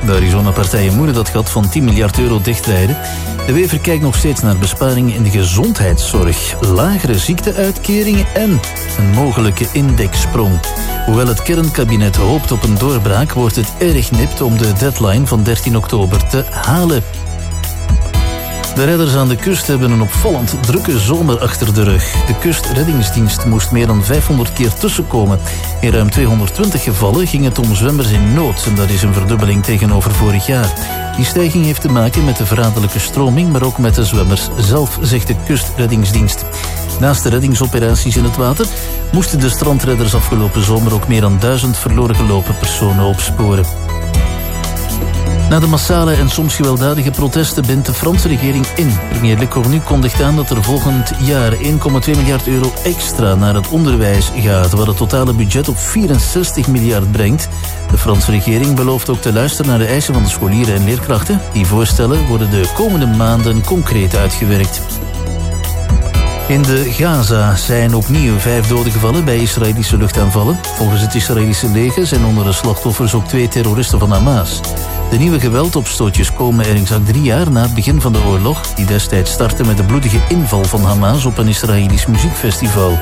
De Arizona-partijen moeten dat gat van 10 miljard euro dichtrijden. De Wever kijkt nog steeds naar besparingen in de gezondheidszorg, lagere ziekteuitkeringen en een mogelijke indexsprong. Hoewel het kernkabinet hoopt op een doorbraak, wordt het erg nipt om de deadline van 13 oktober te halen. De redders aan de kust hebben een opvallend drukke zomer achter de rug. De kustreddingsdienst moest meer dan 500 keer tussenkomen. In ruim 220 gevallen ging het om zwemmers in nood. En dat is een verdubbeling tegenover vorig jaar. Die stijging heeft te maken met de verraderlijke stroming, maar ook met de zwemmers zelf, zegt de kustreddingsdienst. Naast de reddingsoperaties in het water moesten de strandredders afgelopen zomer ook meer dan 1000 verloren gelopen personen opsporen. Na de massale en soms gewelddadige protesten bindt de Franse regering in. Premier Le Cornu kondigt aan dat er volgend jaar 1,2 miljard euro extra naar het onderwijs gaat, wat het totale budget op 64 miljard brengt. De Franse regering belooft ook te luisteren naar de eisen van de scholieren en leerkrachten. Die voorstellen worden de komende maanden concreet uitgewerkt. In de Gaza zijn opnieuw 5 doden gevallen bij Israëlische luchtaanvallen. Volgens het Israëlische leger zijn onder de slachtoffers ook 2 terroristen van Hamas. De nieuwe geweldopstootjes komen er exact 3 jaar na het begin van de oorlog, die destijds startte met de bloedige inval van Hamas op een Israëlisch muziekfestival.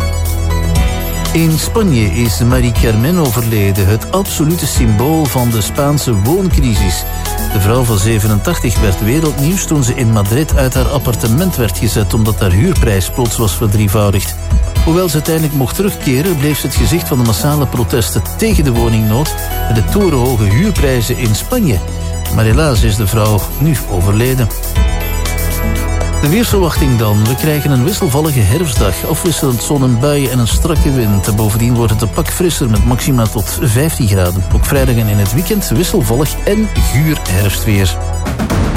In Spanje is Marie Carmen overleden, het absolute symbool van de Spaanse wooncrisis. De vrouw van 87 werd wereldnieuws toen ze in Madrid uit haar appartement werd gezet omdat haar huurprijs plots was verdrievoudigd. Hoewel ze uiteindelijk mocht terugkeren, bleef ze het gezicht van de massale protesten tegen de woningnood en de torenhoge huurprijzen in Spanje. Maar helaas is de vrouw nu overleden. De weersverwachting dan. We krijgen een wisselvallige herfstdag, afwisselend zon en buien en een strakke wind. Bovendien wordt het een pak frisser met maxima tot 15 graden. Ook vrijdag en in het weekend wisselvallig en guur herfstweer.